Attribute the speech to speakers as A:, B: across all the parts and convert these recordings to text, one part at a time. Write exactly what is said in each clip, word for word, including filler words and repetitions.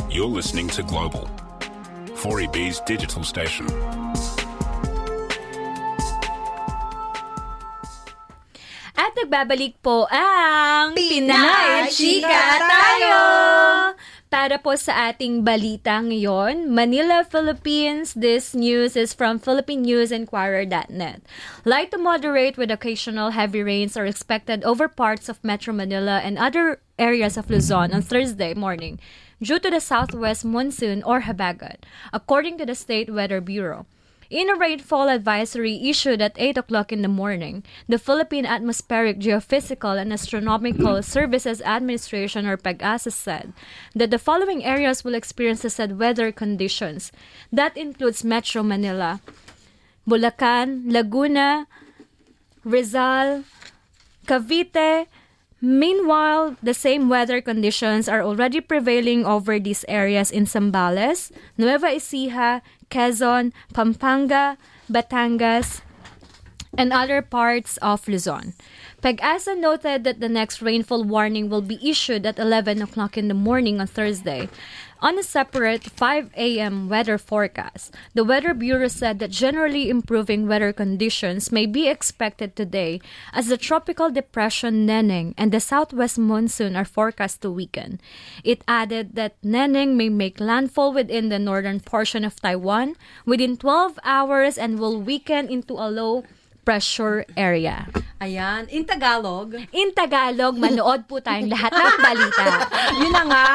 A: You're listening to Global, four E B's digital station.
B: At nagbabalik po ang
C: Pinay Chika Tayo!
B: Para po sa ating balita ngayon, Manila, Philippines. This news is from Philippine News Inquirer dot net. Light to moderate with occasional heavy rains are expected over parts of Metro Manila and other areas of Luzon on Thursday morning due to the southwest monsoon or habagat, according to the State Weather Bureau. In a rainfall advisory issued at eight o'clock in the morning, the Philippine Atmospheric, Geophysical, and Astronomical Services Administration, or PAGASA, said that the following areas will experience the said weather conditions. That includes Metro Manila, Bulacan, Laguna, Rizal, Cavite. Meanwhile, the same weather conditions are already prevailing over these areas in Zambales, Nueva Ecija, Quezon, Pampanga, Batangas, and other parts of Luzon. PAGASA noted that the next rainfall warning will be issued at eleven o'clock in the morning on Thursday. On a separate five a.m. weather forecast, the Weather Bureau said that generally improving weather conditions may be expected today as the tropical depression Neneng and the southwest monsoon are forecast to weaken. It added that Neneng may make landfall within the northern portion of Taiwan within twelve hours and will weaken into a low pressure area.
C: Ayan, in Tagalog.
B: In Tagalog, manood po tayong lahat ng balita.
C: Yun na nga.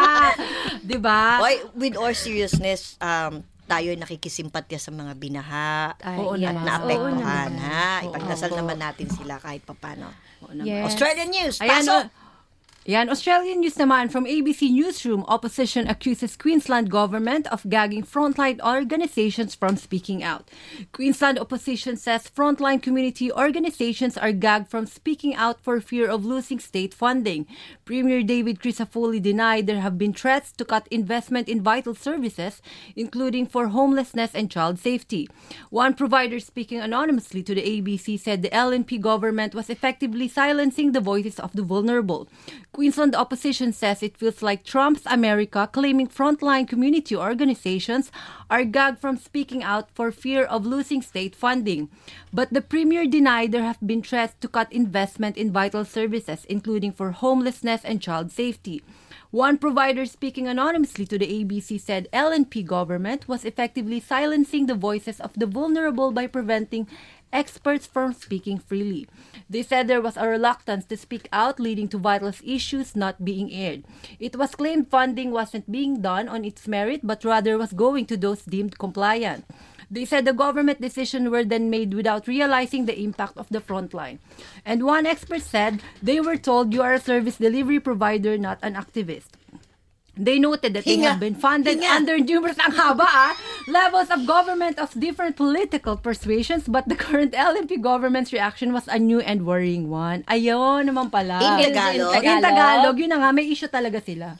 C: Diba?
D: Oy, with all seriousness, um, tayo nakikisimpatya sa mga binaha
B: Ay,
C: Oo
D: at
C: naman.
D: naapektuhan,
B: Oo
D: ha?
C: Oo.
D: Ipagdasal
C: Oo.
D: naman natin sila kahit papano.
B: Yes.
D: Australian news,
C: Ayan,
D: pasok!
C: o- Yan, Australian news naman from A B C Newsroom. Opposition accuses Queensland government of gagging frontline organizations from speaking out. Queensland opposition says frontline community organizations are gagged from speaking out for fear of losing state funding. Premier David Crisafulli denied there have been threats to cut investment in vital services, including for homelessness and child safety. One provider speaking anonymously to the A B C said the L N P government was effectively silencing the voices of the vulnerable. Queensland opposition says it feels like Trump's America, claiming frontline community organizations are gagged from speaking out for fear of losing state funding. But the Premier denied there have been threats to cut investment in vital services, including for homelessness and child safety. One provider speaking anonymously to the A B C said L N P government was effectively silencing the voices of the vulnerable by preventing experts from speaking freely. They said there was a reluctance to speak out, leading to vital issues not being aired. It was claimed funding wasn't being done on its merit, but rather was going to those deemed compliant. They said the government decision were then made without realizing the impact of the frontline. And one expert said they were told you are a service delivery provider, not an activist. They noted that they
D: Hinga.
C: have been funded
D: Hinga.
C: under numerous ang haba ah, levels of government of different political persuasions, but the current L N P government's reaction was a new and worrying one. Ayun naman pala.
D: In Tagalog.
C: In Tagalog, yun na nga, may issue talaga sila.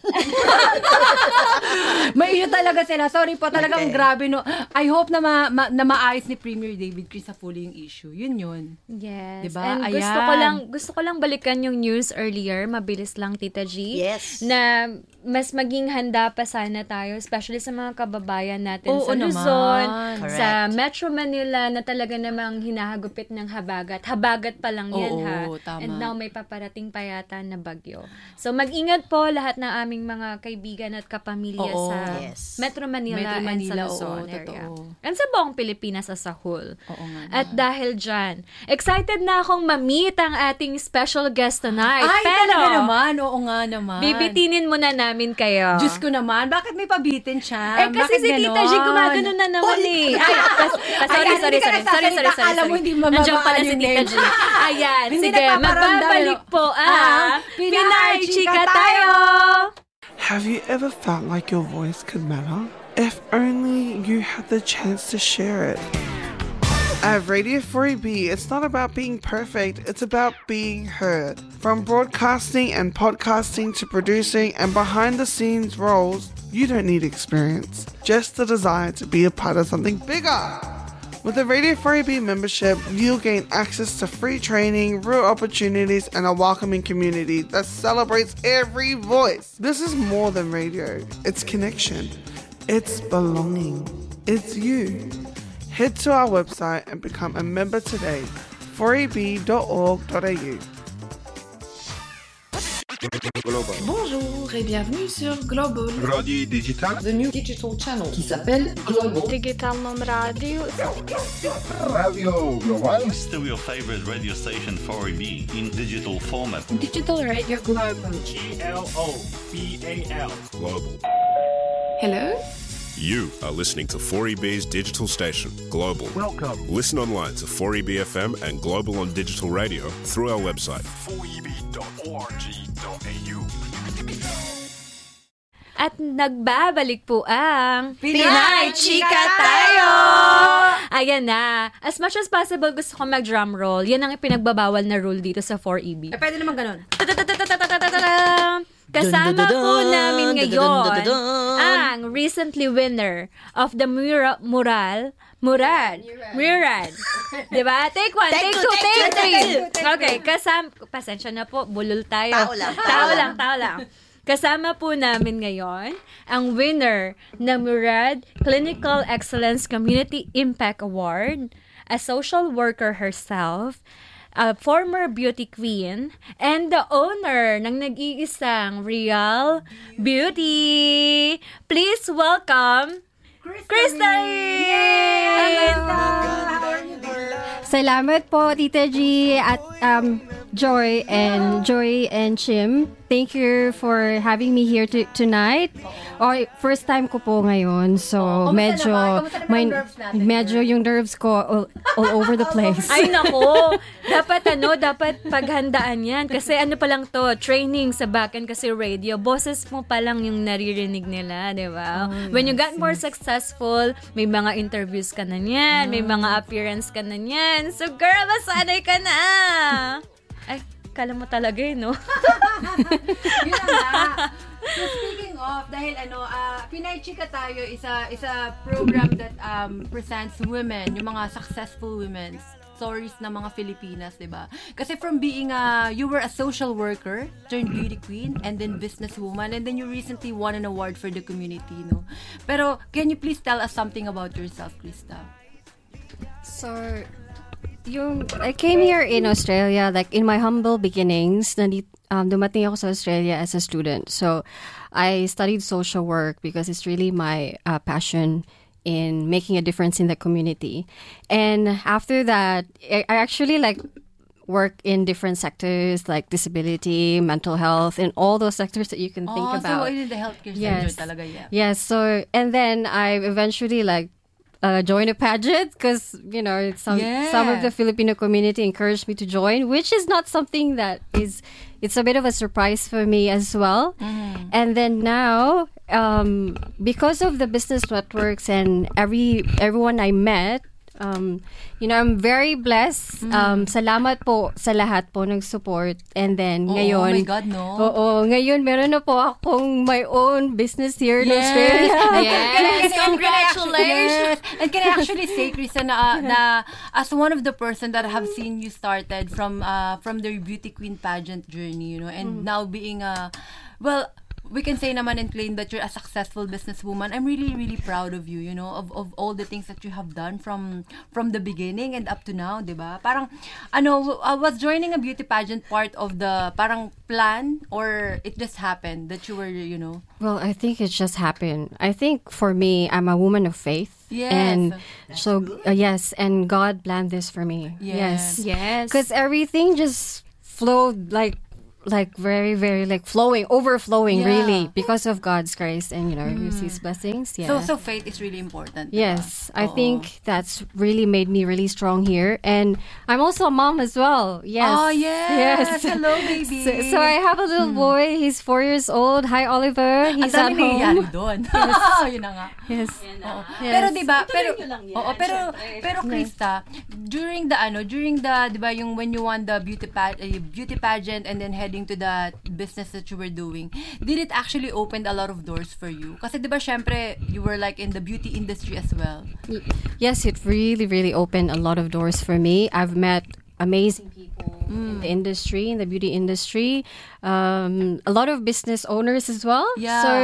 C: May issue talaga sila. Sorry po, talagang
D: Okay.
C: grabe. No. I hope na, ma, ma, na maayos ni Premier David Crisafulli yung issue. Yun yun.
B: Yes.
C: Diba?
B: And gusto
C: Ayan.
B: ko lang gusto ko lang balikan yung news earlier, mabilis lang Tita G.
D: Yes.
B: Na mas maging handa pa sana tayo, especially sa mga kababayan natin
C: Oo
B: sa
C: naman.
B: Luzon,
D: Correct.
B: sa Metro Manila na talaga namang hinahagupit ng habagat. Habagat pa lang yan
C: Oo,
B: ha.
C: tama.
B: And now may paparating pa yata na bagyo. So mag-ingat po lahat ng aming mga kaibigan at kapamilya
C: Oo.
B: sa
D: Yes.
B: Metro Manila,
C: Metro
B: and
C: Manila,
B: sa Luzon
C: oo,
B: area.
C: totoo.
B: And sa buong Pilipinas as a whole.
C: Oo nga.
B: At dahil dyan, excited na akong ma-meet ang ating special guest tonight.
C: Ay,
B: Pero,
C: talaga naman. Oo nga naman.
B: bibitinin muna namin kayo.
C: Diyos ko naman, bakit may pabitin siya?
B: eh, kasi
C: Bakit
B: si Tita G
C: ganon?
B: gumagano na naman eh. Ay, pas, pas, sorry,
C: Ayan,
B: sorry,
C: hindi ka
B: sorry, sorry, sorry,
C: nagsasalita.
B: sorry,
C: Alam mo,
B: sorry.
C: hindi mababaan
B: Nandiyan pala si
C: yung
B: Tita
C: name.
B: G. Ayan,
C: Hindi
B: sige,
C: nagpaparamdam,
B: magbabalik
C: no?
B: po
C: Ah,
B: ang
C: Pinay
B: Pinay
C: Chika
B: Chika
C: tayo!
B: tayo!
E: Have you ever felt like your voice could matter? If only you had the chance to share it. At Radio four E B, it's not about being perfect, it's about being heard. From broadcasting and podcasting to producing and behind the scenes roles, you don't need experience, just the desire to be a part of something bigger. With a Radio four A B membership, you'll gain access to free training, real opportunities, and a welcoming community that celebrates every voice. This is more than radio. It's connection. It's belonging. It's you. Head to our website and become a member today. four a b dot org dot a u.
F: Global. Bonjour et bienvenue sur Global.
A: Radio Digital.
F: The new digital channel qui s'appelle Global.
G: Digitalnom radio.
A: Radio Global.
H: Still your favorite radio station four A B in digital format.
F: Digital Radio Global.
I: G L O B A L.
A: Global.
F: Hello?
A: You are listening to four E B's digital station, Global.
I: Welcome.
A: Listen online to four E B F M and Global on digital radio through our website.
I: four e b dot org dot a u.
B: At nagbabalik po ang
C: Pinay Chika Tayo!
B: Ayan na. As much as possible, gusto ko mag-drum roll. Yan ang ipinagbabawal na rule dito sa four E B.
C: Eh, pwede naman ganun.
B: Kasama po namin ngayon ang recently winner of the Mura, Mural Murad. Murad. Diba? Take one, take,
D: Take
B: two,
D: two,
B: take
D: take
B: three.
D: two,
B: Okay, kasama, pasensya na po, bulol tayo.
D: Tao lang, tao
B: Tao
D: lang.
B: lang, tao lang. Kasama po namin ngayon ang winner ng Murad Clinical Excellence Community Impact Award, a social worker herself, a former beauty queen, and the owner ng nag-iisang Real Beauty. Please welcome Christine!
J: Salamat po, Tita G, at um, Joy and Joy and Chim. Thank you for having me here to, tonight. Oh, first time ko po ngayon, so
C: Kamusta
J: medyo
C: naman? Kamusta naman
J: may,
C: yung nerves natin?
J: medyo yung nerves ko all, all over the place.
B: Ay nako, dapat ano, dapat paghandaan yan. Kasi ano pa lang to, training sa backend kasi radio, boses mo pa lang yung naririnig nila, di ba?
J: Oh,
B: When you got more successful, may mga interviews ka na niyan, may mga appearance ka na niyan. So girl, masanay ka na! Ay, kala mo talaga eh, no?
C: Yun na nga. So speaking of, dahil ano, uh, Pinay Chika Tayo is a, is a program that um, presents women, yung mga successful women, stories ng mga Filipinas, di ba? Kasi from being a, you were a social worker, turned beauty queen, and then businesswoman, and then you recently won an award for the community, no? Pero, can you please tell us something about yourself, Krista?
J: So, yung, I came here in Australia, like in my humble beginnings, nandit, um, dumating ako sa Australia as a student. So, I studied social work because it's really my uh, passion in making a difference in the community. And after that, I, I actually like work in different sectors like disability, mental health, and all those sectors that you can think
C: oh,
J: about.
C: so in the healthcare
J: Yes.
C: sector talaga, yeah.
J: Yes. So, and then I eventually like uh, joined a pageant because, you know, some
C: Yeah.
J: some of the Filipino community encouraged me to join, which is not something that is, it's a bit of a surprise for me as well.
C: Mm-hmm.
J: And then now, um, because of the business networks and every everyone I met, Um, you know, I'm very blessed. Um, salamat po sa lahat po ng support. And then,
C: Oh,
J: ngayon...
C: oh my God, no?
J: Oo, ngayon meron na po akong my own business here in
C: Yes.
J: Australia.
B: Yes, congratulations!
C: Yes. And can I actually say, Krista, na, uh, na as one of the person that have seen you started from uh, from the beauty queen pageant journey, you know, and now being a, well, we can say naman and claim that you're a successful businesswoman. I'm really, really proud of you, you know, of, of all the things that you have done from from the beginning and up to now, di ba? Parang, ano, uh, was joining a beauty pageant part of the, parang plan, or it just happened that you were, you know?
J: Well, I think it just happened. I think for me, I'm a woman of faith.
C: Yes.
J: And so, uh, yes, and God planned this for me.
C: Yes.
J: Yes.
B: Yes.
J: Because everything just flowed like, like very, very, like flowing, overflowing,
C: Yeah.
J: really, because of God's grace and, you know, His blessings. Yeah.
C: So, so faith is really important. Diba?
J: Yes, I
C: Oo.
J: think that's really made me really strong here. And I'm also a mom as well. Yes.
C: Oh, yes. Hello, baby.
J: So, so I have a little boy. He's four years old. Hi, Oliver. He's
C: Ang
J: at
C: dami
J: home.
C: nangyayari doon. Yun na nga.
J: Yes.
C: Oo.
J: Yes.
C: Pero 'di ba? Pero Oo, pero pero Krista, during the ano, during the 'di ba yung when you won the beauty pa- uh, beauty pageant and then head regarding to that business that you were doing, did it actually open a lot of doors for you? Kasi di ba syempre, you were like in the beauty industry as well.
J: Yes, it really, really opened a lot of doors for me. I've met amazing people mm. in the industry, in the beauty industry. Um, a lot of business owners as well.
C: Yeah.
J: So,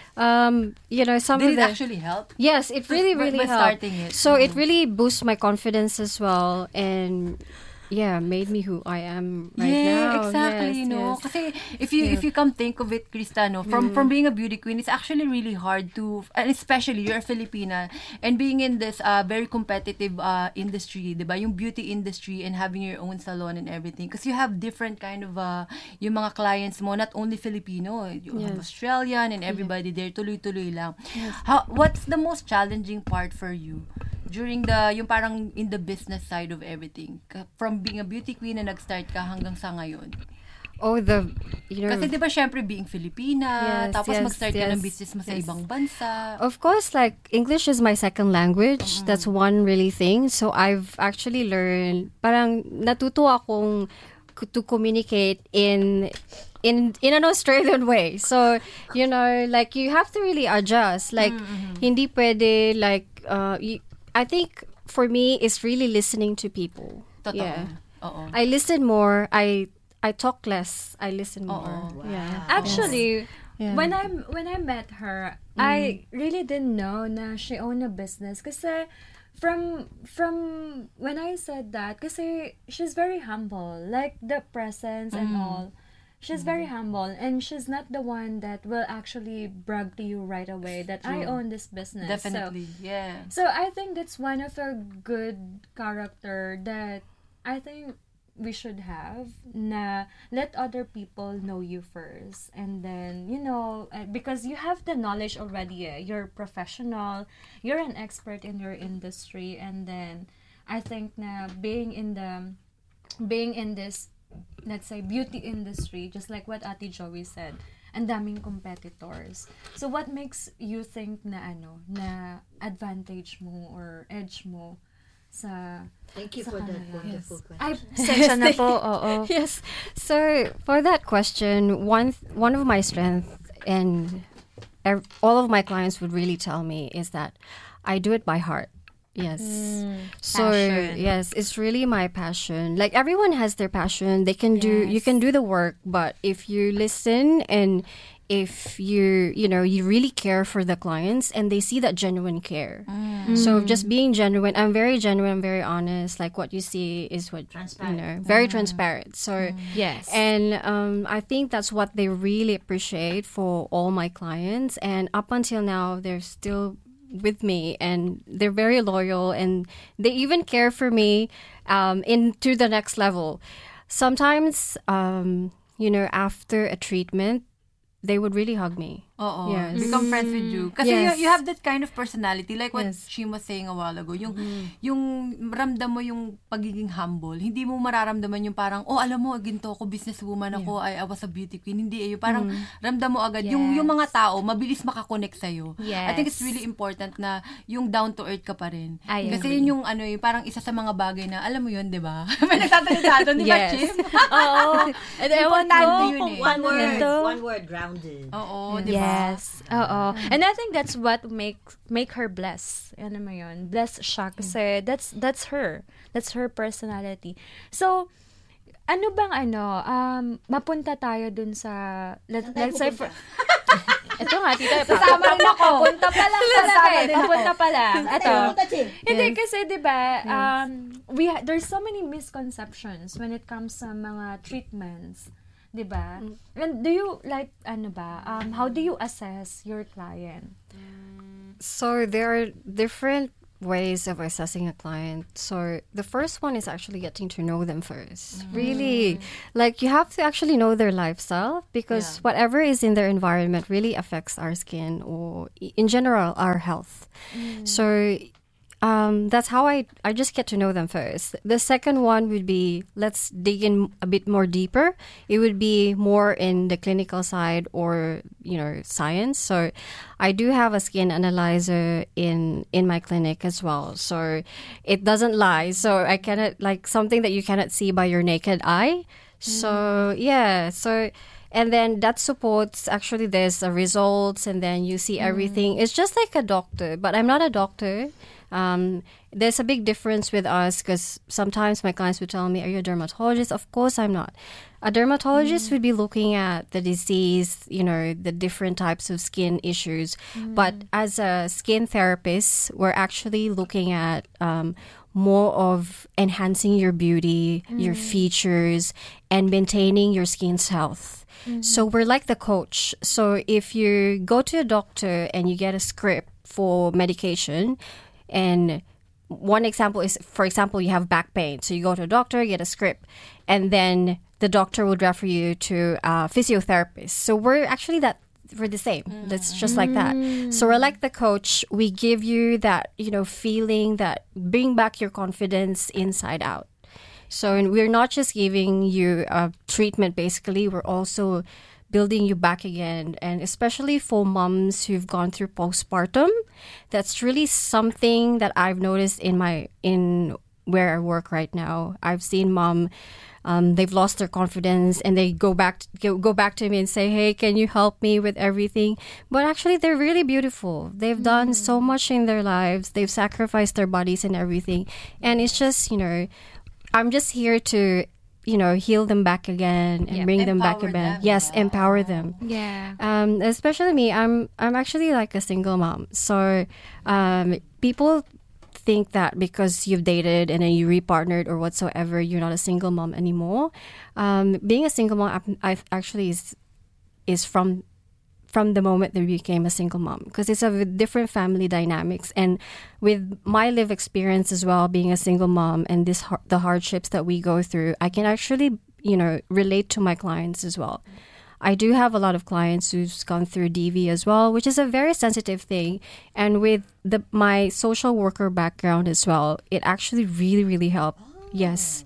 J: um, you know, some
C: Did
J: of
C: it
J: the...
C: actually help?
J: Yes, it really,
C: By-
J: really
C: by
J: helped.
C: starting it.
J: So
C: Mm.
J: it really boosts my confidence as well. And... yeah, made me who I am right
C: yeah,
J: now.
C: exactly.
J: Yes,
C: no,
J: yes.
C: kasi if you
J: Yeah.
C: if you come think of it, Krista, no, from
J: Mm.
C: from being a beauty queen, it's actually really hard to, and especially you're a Filipina, and being in this uh, very competitive uh, industry, diba? Yung beauty industry and having your own salon and everything, because you have different kind of uh, yung mga clients mo, not only Filipino, you have
J: Yes.
C: Australian and everybody there, tuloy-tuloy lang. How what's the most challenging part for you during the, yung parang in the business side of everything? Ka- From being a beauty queen na nag-start ka hanggang sa ngayon.
J: Oh, the, you know...
C: Kasi di ba syempre being Filipina,
J: Yes,
C: tapos
J: yes,
C: mag-start ka
J: yes,
C: ng business mo sa
J: yes.
C: ibang bansa.
J: Of course, like, English is my second language.
C: Mm.
J: That's one really thing. So, I've actually learned, parang natuto akong k- to communicate in in in an Australian way. So, you know, like, you have to really adjust. Like,
C: Mm-hmm.
J: hindi pwede, like, uh, y- I think, for me, it's really listening to people.
C: Totoo.
J: Yeah.
C: Oo.
J: I listen more. I I talk less. I listen more.
C: Oo.
J: Yeah.
B: Actually,
J: Yeah.
B: when I when I met her, I really didn't know na she owned a business. Kasi from from when I said that, kasi she's very humble, like the presence and all. She's very humble, and she's not the one that will actually brag to you right away that I own this business.
C: Definitely.
B: So,
C: Yeah.
B: So I think that's one of a good character that I think we should have, na let other people know you first, and then, you know, uh, because you have the knowledge already, eh. You're professional, you're an expert in your industry, and then I think na being in the being in this, let's say, beauty industry, just like what Ate Joey said, ang daming competitors. So what makes you think na ano, na advantage mo or edge mo sa
D: Thank you
B: sa
D: for that
B: kanila?
D: wonderful
B: Yes.
D: question.
B: Ay, sensya na po, oo.
J: Yes. So for that question, one one of my strengths, and ev- all of my clients would really tell me, is that I do it by heart. Yes. So
B: passion.
J: yes, it's really my passion. Like, everyone has their passion. They can do you
B: Yes.
J: can do the work, but if you listen and if you you know you really care for the clients and they see that genuine care. So just being genuine, I'm very genuine, I'm very honest. Like, what you see is what
D: Transparent.
J: you know, very transparent. So
B: Yes.
J: and um, I think that's what they really appreciate for all my clients. And up until now, they're still with me, and they're very loyal, and they even care for me um, into the next level. Sometimes, um, you know, after a treatment, they would really hug me.
C: Oo.
J: Yes.
C: Become friends with you. Kasi
J: Yes.
C: you, you have that kind of personality. Like what
J: Yes.
C: she was saying a while ago. Yung, yung ramdam mo yung pagiging humble. Hindi mo mararamdaman yung parang, oh, alam mo, ginto ako, businesswoman ako, I, I was a beauty queen. Hindi eh. Yung parang ramdam mo agad. Yung,
B: Yes.
C: yung mga tao, mabilis makakonect sa'yo.
B: Yes.
C: I think it's really important na yung down to earth ka pa rin.
B: I
C: Kasi
B: agree.
C: yun yung, ano, yung parang isa sa mga bagay na, alam mo yun, di ba? May nagtatalita doon, di ba,
J: Yes.
C: Chim?
B: Oo. And ewan
C: Importante
B: ko
C: yun
B: kung
C: eh.
D: One
B: ano
D: word,
B: nito.
D: one word, grounded.
C: Oo, di ba?
B: Yes. Oo. And I think that's what make make her blessed. Ano mo yun? Blessed siya kasi that's that's her. That's her personality. So, ano bang ano, um, mapunta tayo dun sa, let, let's say, for, ito nga, tita,
C: Sasama rin ako.
B: Papunta pa lang talaga eh. Papunta pa lang. Ito.
D: Pumunta, Chim.
B: Hindi kasi 'di ba, um we ha- there's so many misconceptions when it comes sa mga treatments, 'di ba? And do you like ano ba, um how do you assess your client?
J: So there are different ways of assessing a client. So the first one is actually getting to know them first. Really, like, you have to actually know their lifestyle, because
C: Yeah.
J: whatever is in their environment really affects our skin, or i- in general our health. So um, that's how I, I just get to know them first. The second one would be, let's dig in a bit more deeper. It would be more in the clinical side, or, you know, science. So I do have a skin analyzer in, in my clinic as well. So it doesn't lie. So I cannot, like, something that you cannot see by your naked eye. So yeah, so and then that supports actually there's the results and then you see everything. It's just like a doctor, but I'm not a doctor. Um, there's a big difference with us because sometimes my clients would tell me, "Are you a dermatologist?" Of course, I'm not. A dermatologist would be looking at the disease, you know, the different types of skin issues. But as a skin therapist, we're actually looking at um, more of enhancing your beauty, your features, and maintaining your skin's health. So we're like the coach. So if you go to a doctor and you get a script for medication, and one example is, for example, you have back pain. So you go to a doctor, get a script, and then the doctor would refer you to a physiotherapist. So we're actually that we're the same. That's just like that. So we're like the coach. We give you that, you know, feeling that bring back your confidence inside out. So and we're not just giving you a treatment, basically. We're also building you back again. And especially for moms who've gone through postpartum, that's really something that I've noticed in my in where I work right now. I've seen mom, um, they've lost their confidence and they go back to, go, go back to me and say, "Hey, can you help me with everything?" But actually, they're really beautiful. They've done so much in their lives. They've sacrificed their bodies and everything. And it's just, you know, I'm just here to, you know, heal them back again and
B: Yeah.
J: bring them back
C: Empower
J: again.
C: them.
J: Yes, empower them.
B: Yeah.
J: Um, especially me, I'm I'm actually like a single mom. So um, people think that because you've dated and then you repartnered or whatsoever, you're not a single mom anymore. Um, being a single mom, I I actually is is from from the moment that we became a single mom, because it's a different family dynamics. And with my live experience as well, being a single mom and this har- the hardships that we go through, I can actually, you know, relate to my clients as well. I do have a lot of clients who's gone through D V as well, which is a very sensitive thing. And with the my social worker background as well, it actually really, really helped. Yes.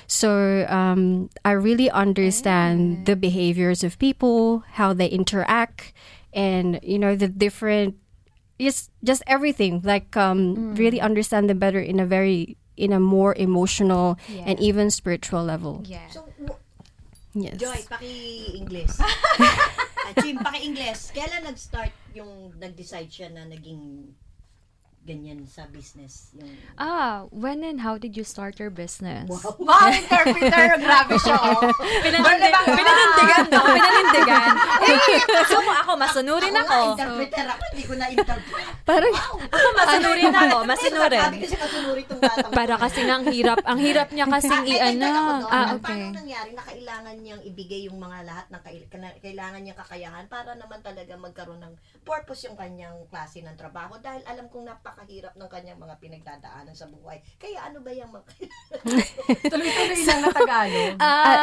J: So um, I really understand the behaviors of people, how they interact, and, you know, the different, just, just everything. Like um, really understand them better in a very, in a more emotional and even spiritual level.
B: Yeah.
D: So, w-
J: Yes.
D: Joy, paki-Ingles. At Jim, paki-Ingles. Kailan nag-start yung nag-decide siya na naging ganyan sa business? Yung...
B: Ah, when and how did you start your business?
D: Wow.
C: Wow, interpreter. Grabe siya, oh.
B: Pinanindi- Pinanindigan, no? Pinanindigan. Eh, so mo ako, masunurin
D: Ako
B: ako.
D: nga, interpreter ako. Hindi ko na-interpret.
J: Parang,
B: Ako, masunurin ako. Masunurin.
D: Sabi kasi masunurin itong batang.
B: Para kasi ang hirap, ang hirap niya kasing
D: Ay,
B: i-ano.
D: dagdag ako doon.
B: Ah,
D: At
B: okay.
D: Paano nangyari na kailangan niyang ibigay yung mga lahat ng kail- kana- kailangan niyang kakayahan para naman talaga magkaroon ng purpose yung kanyang klase ng trabaho, dahil alam kong napakahirap ng kanyang mga pinagdadaanan sa buhay. Kaya ano ba yung mga...
C: Tuloy-tuloy lang na Tagalog.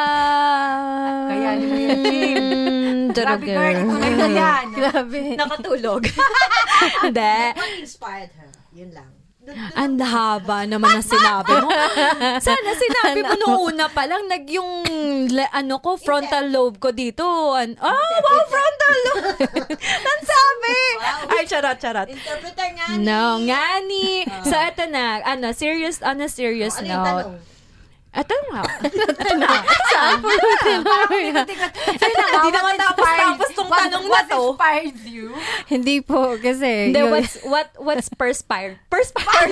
B: Ah,
C: Kaya mo yun, Jim. Grabe, girl. Ituloy na yan.
J: grabe.
B: Nakatulog. Hindi.
D: What inspired her? Yun lang. Dun- dun-
B: Ang haba naman na sinabi mo. Sana sinabi mo nung una pa lang, nag yung, le- ano ko, frontal lobe ko dito. An- oh, wow, frontal lobe! Ang sabi! Ay, charot, charot.
D: Interpreter nga ni...
B: No, ngani. So, eto na, ano, serious, on a serious
D: Ano yung
B: note.
D: tanong?
B: Eto nga.
J: Saan po yung tinawag?
B: Eto na, di naman tapos-tapos tong tanong na
C: What
B: to.
C: inspired you?
J: Hindi po, kasi...
B: Hindi,
J: yun-
B: what's, what, what's perspired? Perspired?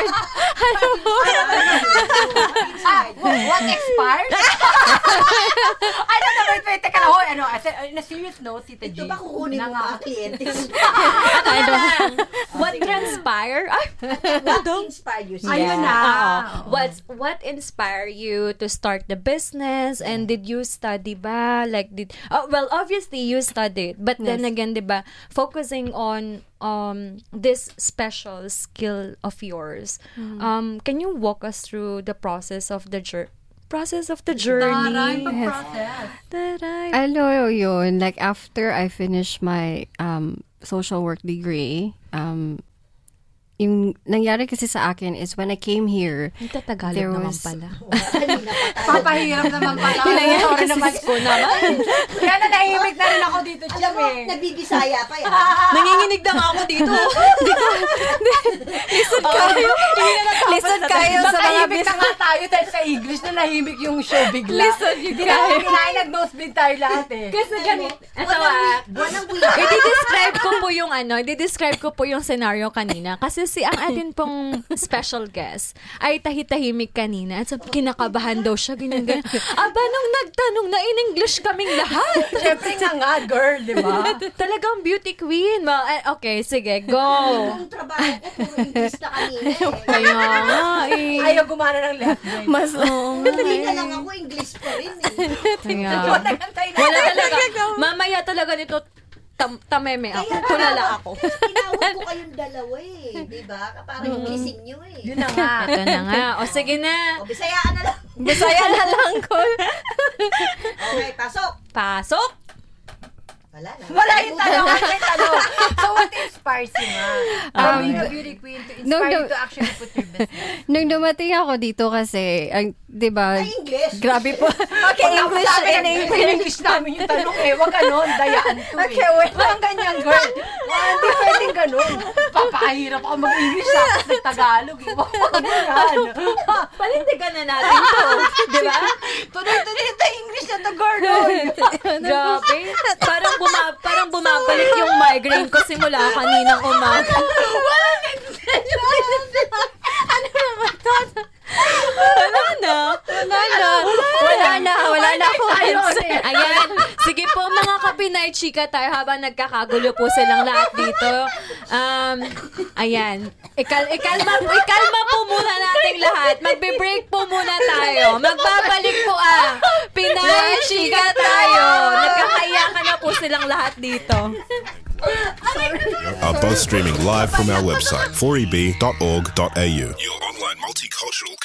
C: Ah, what, what expired? Ano na, wait, wait, teka lang. Hoy, ano, as a- in a serious note, si Tita G.
D: Ito ba kukunin mo mga kliyente?
B: Ano lang? What transpire? Ay,
D: What inspired you?
C: Ayun na.
B: Oo.
C: Oo.
B: What's what inspired you to start the business, and did you study ba? Like did oh, well, obviously you studied, but then
J: Yes.
B: again, 'di ba, focusing on um this special skill of yours. Um can you walk us through the process of the journey? Process of the journey.
C: Taray, pag-process.
B: Taray.
J: Ano yun, like after I finished my um, social work degree, um, yung nangyari kasi sa akin is when I came here,
B: Tagalog
J: there
B: naman
J: was...
B: pala.
C: Papahirap naman pala.
B: Pinayari
C: Sorry
B: kasi
C: naman
B: ko naman.
C: Kaya na nahimik na rin ako dito,
D: Alam
C: Chim
D: mo,
C: eh.
D: nagbibisaya pa yan.
B: Nanginginig na nga ako dito. Lisod kayo.
J: Lisod kayo sa mga
C: Nakahimik
J: bis...
C: na nga tayo dahil sa English na nahimik yung show bigla.
J: Lisod yung
C: Hindi na ako kinain, nag-nosebleed tayo lahat eh.
B: Kasi ganito. Ito
D: Walang
B: ah.
D: week- Walang week.
B: I-describe ko po yung ano, i-describe ko po yung scenario kanina. Kasi si ang atin pong special guest ay tahitahimik kanina. At so, kinakabahan daw siya, ganyan, ganyan. Aba, nung nagtanong na in English kaming lahat.
C: Siyempre nga nga, girl, di ba?
B: Talagang beauty queen. Ma- eh, okay, sige, go.
D: Yung trabaho ko, puro English na kanina eh.
B: Kaya nga eh.
C: Ayaw gumana ng left brain.
J: Mas, oo nga
D: Hindi
J: eh.
D: na lang ako, English pa rin eh.
B: Kaya.
C: Nagantay na.
B: Wala talaga. Mamaya talaga nito tam tameme ako. Tulala ako.
D: Tinawag ko kayong dalawa eh. Di ba? Parang yung gising nyo eh.
C: Yun na nga.
B: Ito na nga. O sige na.
D: O, bisayaan na lang.
J: Bisaya na lang ko.
D: Okay, pasok.
B: Pasok.
D: Wala na.
C: Wala yung tanong. Wala yung tanong. So what inspires you nga? From
J: Um,
C: being a beauty queen to
J: no,
C: inspire
J: no.
C: you to actually put your business.
J: Nung dumating ako dito kasi, ang, di ba,
D: Ay, English.
J: grabe po. Okay,
C: Pag
J: English
C: nasabi,
J: and English.
C: English namin yung tanong eh. Wag ganon, dayaan to eh.
J: Okay, wait.
C: Walang ganyan, girl. Wala, hindi pwedeng ganon. Papahirap ako mag-English tapos nag-Tagalog. eh. Wag ganyan.
B: Panindigan na natin to. Di ba?
C: Tuloy-tuloy na English na to, girl. oy.
B: Grabe. Parang, buma parang bumabalik yung migraine ko simula kaninang umaga.
J: Ano naman to?
B: Wala na.
J: Wala na. Wala na. Wala na ako.
B: Ayan. Sige po mga kapinay chika tayo habang nagkakagulo po silang lahat dito. Um, ayan. Ikal ikalma, ikalma po muna nating lahat. Magbe-break po muna tayo. Magbabalik po ah. Pinay chika tayo. Nagkakayakan na po silang lahat dito.
A: Are both streaming live from our website, four e b dot org dot a u. Your online multicultural